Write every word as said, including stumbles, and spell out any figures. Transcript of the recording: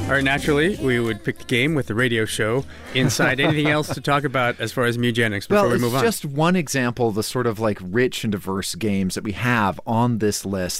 All right, naturally, we would pick the game with the radio show inside. Anything else to talk about as far as Mugenics before well, we move on? Well, it's just one example of the sort of like rich and diverse games that we have on this list.